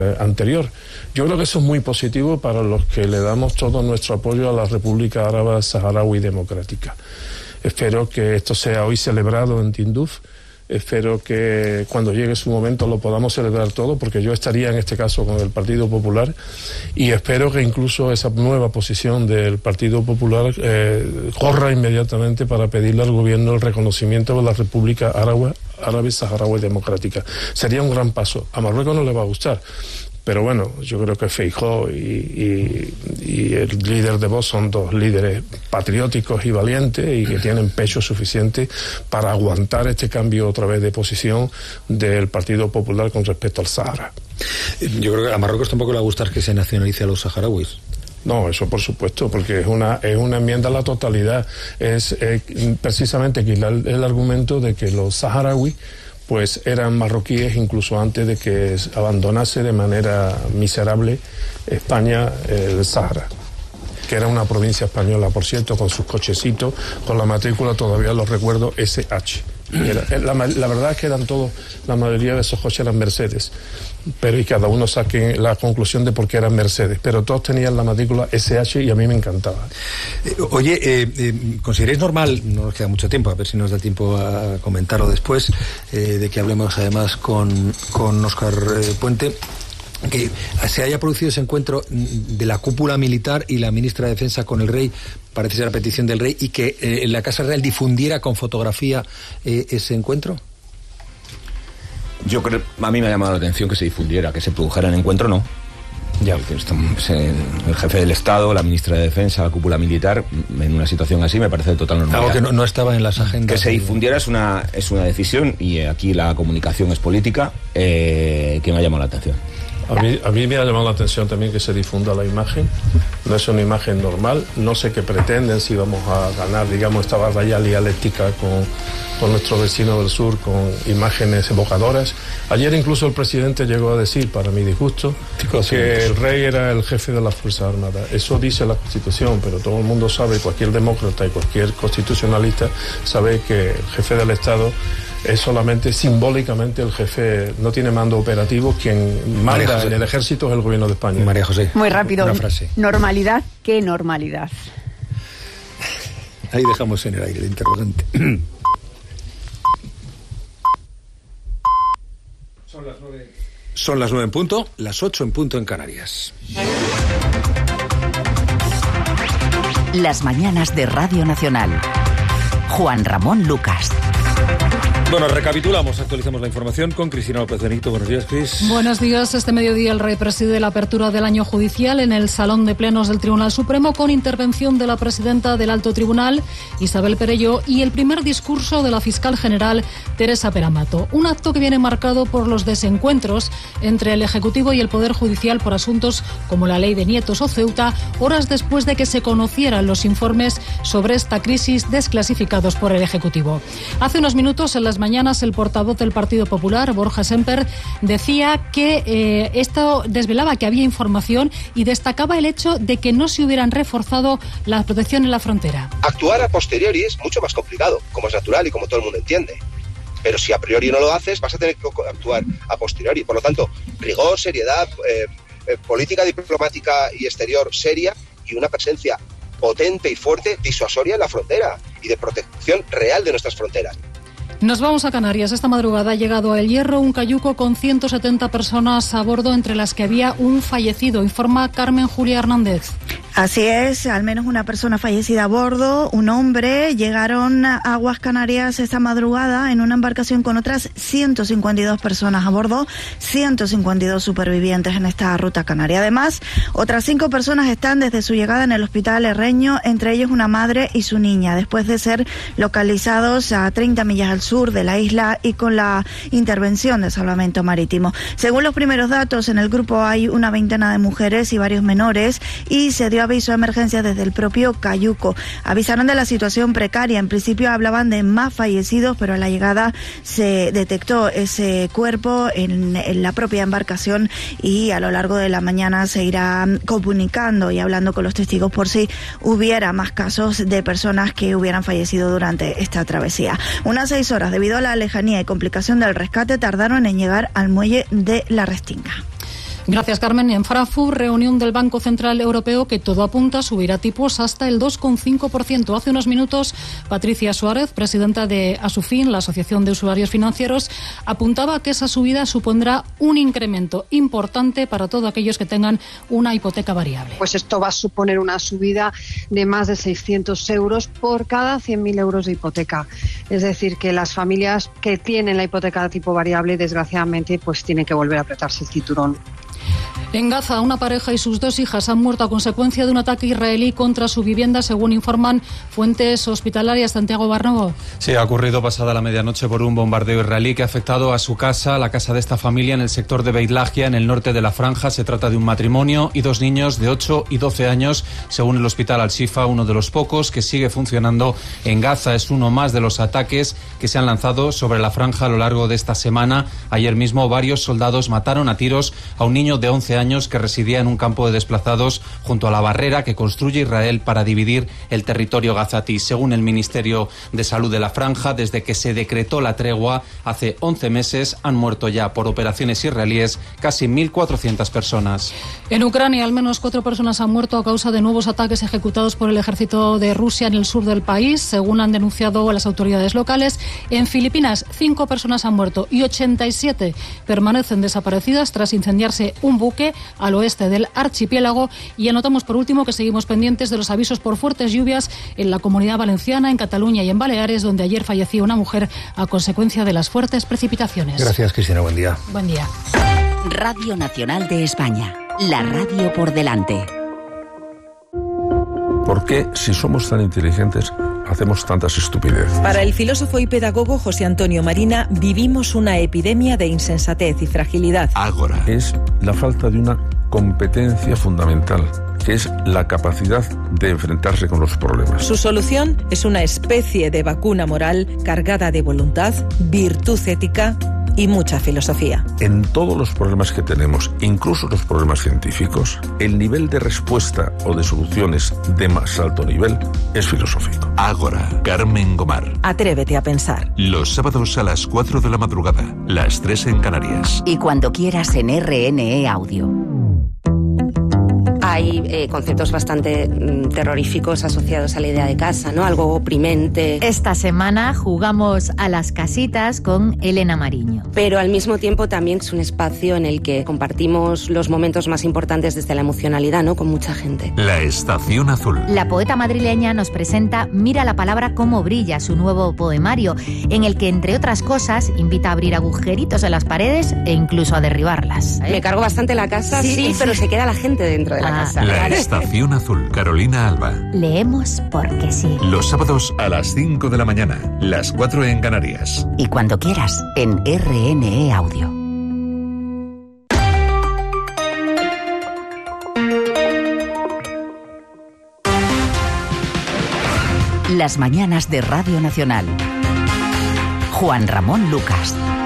anterior. Yo creo que eso es muy positivo para los que le damos todo nuestro apoyo a la República Árabe Saharaui Democrática. Espero que esto sea hoy celebrado en Tinduf. Espero que cuando llegue su momento lo podamos celebrar todo, porque yo estaría en este caso con el Partido Popular, y espero que incluso esa nueva posición del Partido Popular corra inmediatamente para pedirle al gobierno el reconocimiento de la República Árabe Saharaui Democrática. Sería un gran paso. A Marruecos no le va a gustar, pero bueno, yo creo que Feijóo y el líder de Vox son dos líderes patrióticos y valientes y que tienen pecho suficiente para aguantar este cambio otra vez de posición del Partido Popular con respecto al Sahara. Yo creo que a Marruecos tampoco le va a gustar que se nacionalice a los saharauis. No, eso por supuesto, porque es una enmienda a la totalidad. Es precisamente que el argumento de que los saharauis pues eran marroquíes incluso antes de que abandonase de manera miserable España el Sahara, que era una provincia española, por cierto, con sus cochecitos, con la matrícula, todavía los recuerdo, SH. La verdad es que eran todos, la mayoría de esos coches eran Mercedes, pero y cada uno saque la conclusión de por qué eran Mercedes, pero todos tenían la matrícula SH y a mí me encantaba. ¿Consideráis normal, no nos queda mucho tiempo, a ver si nos da tiempo a comentarlo después, de que hablemos además con Óscar Puente, que se haya producido ese encuentro de la cúpula militar y la ministra de Defensa con el rey, parece ser a petición del rey, y que la Casa Real difundiera con fotografía ese encuentro? Yo creo, a mí me ha llamado la atención que se difundiera, que se produjera el encuentro, no. Ya, el jefe del Estado, la ministra de Defensa, la cúpula militar, en una situación así me parece total normal. Algo que no estaba en las agendas. Que se difundiera es una decisión, y aquí la comunicación es política, que me ha llamado la atención. A mí me ha llamado la atención también que se difunda la imagen. No es una imagen normal. No sé qué pretenden, si vamos a ganar, digamos, esta batalla dialéctica con nuestro vecino del sur, con imágenes evocadoras. Ayer incluso el presidente llegó a decir, para mi disgusto, que el rey era el jefe de las Fuerzas Armadas. Eso dice la Constitución, pero todo el mundo sabe, cualquier demócrata y cualquier constitucionalista sabe que el jefe del Estado es solamente simbólicamente el jefe, no tiene mando operativo. Quien manda en el ejército es el gobierno de España. María José. Muy rápido. Una frase. Normalidad, ¿qué normalidad? Ahí dejamos en el aire el interrogante. Son las 9 en punto, las 8 en punto en Canarias. Las mañanas de Radio Nacional. Juan Ramón Lucas. Bueno, recapitulamos, actualizamos la información con Cristina López Benito. Buenos días, Cris. Buenos días. Este mediodía el rey preside la apertura del año judicial en el Salón de Plenos del Tribunal Supremo, con intervención de la presidenta del Alto Tribunal, Isabel Perelló, y el primer discurso de la fiscal general, Teresa Peramato. Un acto que viene marcado por los desencuentros entre el Ejecutivo y el Poder Judicial por asuntos como la ley de nietos o Ceuta, horas después de que se conocieran los informes sobre esta crisis desclasificados por el Ejecutivo. Hace unos minutos, en las mañanas, el portavoz del Partido Popular, Borja Semper, decía que esto desvelaba que había información y destacaba el hecho de que no se hubieran reforzado la protección en la frontera. Actuar a posteriori es mucho más complicado, como es natural y como todo el mundo entiende. Pero si a priori no lo haces, vas a tener que actuar a posteriori. Por lo tanto, rigor, seriedad, política diplomática y exterior seria, y una presencia potente y fuerte, disuasoria en la frontera y de protección real de nuestras fronteras. Nos vamos a Canarias. Esta madrugada ha llegado a El Hierro un cayuco con 170 personas a bordo, entre las que había un fallecido, informa Carmen Julia Hernández. Así es, al menos una persona fallecida a bordo, un hombre. Llegaron a Aguas Canarias esta madrugada en una embarcación con otras 152 personas a bordo, 152 supervivientes en esta ruta canaria. Además, otras 5 personas están desde su llegada en el hospital herreño, entre ellos una madre y su niña, después de ser localizados a 30 millas al sur de la isla y con la intervención de salvamento marítimo. Según los primeros datos, en el grupo hay una veintena de mujeres y varios menores, y se dio aviso de emergencia desde el propio cayuco. Avisaron de la situación precaria. En principio hablaban de más fallecidos, pero a la llegada se detectó ese cuerpo en la propia embarcación, y a lo largo de la mañana se irá comunicando y hablando con los testigos por si hubiera más casos de personas que hubieran fallecido durante esta travesía. Unas 6 horas, debido a la lejanía y complicación del rescate, tardaron en llegar al muelle de La Restinga. Gracias, Carmen. En Frankfurt, reunión del Banco Central Europeo que todo apunta a subir a tipos hasta el 2,5%. Hace unos minutos, Patricia Suárez, presidenta de Asufin, la Asociación de Usuarios Financieros, apuntaba que esa subida supondrá un incremento importante para todos aquellos que tengan una hipoteca variable. Pues esto va a suponer una subida de más de 600 euros por cada 100.000 euros de hipoteca. Es decir, que las familias que tienen la hipoteca de tipo variable, desgraciadamente, pues tienen que volver a apretarse el cinturón. En Gaza, una pareja y sus 2 hijas han muerto a consecuencia de un ataque israelí contra su vivienda, según informan fuentes hospitalarias. Santiago Barnovo. Sí, ha ocurrido pasada la medianoche por un bombardeo israelí que ha afectado a su casa, la casa de esta familia en el sector de Beit Lahia, en el norte de la franja. Se trata de un matrimonio y 2 niños de 8 y 12 años, según el hospital Al-Shifa, uno de los pocos que sigue funcionando en Gaza. Es uno más de los ataques que se han lanzado sobre la franja a lo largo de esta semana. Ayer mismo varios soldados mataron a tiros a un niño de 11 años que residía en un campo de desplazados junto a la barrera que construye Israel para dividir el territorio gazatí. Según el Ministerio de Salud de la franja, desde que se decretó la tregua hace 11 meses, han muerto ya por operaciones israelíes casi 1.400 personas. En Ucrania, al menos 4 personas han muerto a causa de nuevos ataques ejecutados por el ejército de Rusia en el sur del país, según han denunciado las autoridades locales. En Filipinas, 5 personas han muerto y 87 permanecen desaparecidas tras incendiarse un buque al oeste del archipiélago. Y anotamos por último que seguimos pendientes de los avisos por fuertes lluvias en la Comunidad Valenciana, en Cataluña y en Baleares, donde ayer falleció una mujer a consecuencia de las fuertes precipitaciones. Gracias, Cristina. Buen día. Buen día. Radio Nacional de España. La radio por delante. ¿Por qué, si somos tan inteligentes, hacemos tantas estupideces? Para el filósofo y pedagogo José Antonio Marina, vivimos una epidemia de insensatez y fragilidad. Ágora. Es la falta de una competencia fundamental, que es la capacidad de enfrentarse con los problemas. Su solución es una especie de vacuna moral cargada de voluntad, virtud ética y mucha filosofía. En todos los problemas que tenemos, incluso los problemas científicos, el nivel de respuesta o de soluciones de más alto nivel es filosófico. Ágora, Carmen Gomar. Atrévete a pensar. Los sábados a las 4 de la madrugada, las 3 en Canarias. Y cuando quieras en RNE Audio. Hay conceptos bastante terroríficos asociados a la idea de casa, ¿no? Algo oprimente. Esta semana jugamos a las casitas con Elena Mariño. Pero al mismo tiempo también es un espacio en el que compartimos los momentos más importantes desde la emocionalidad, ¿no? Con mucha gente. La Estación Azul. La poeta madrileña nos presenta Mira la palabra cómo brilla, su nuevo poemario, en el que, entre otras cosas, invita a abrir agujeritos en las paredes e incluso a derribarlas. Me cargo bastante la casa, sí, pero se queda la gente dentro de la casa. La Estación Azul, Carolina Alba. Leemos porque sí. Los sábados a las 5 de la mañana, las 4 en Canarias. Y cuando quieras, en RNE Audio. Las mañanas de Radio Nacional. Juan Ramón Lucas.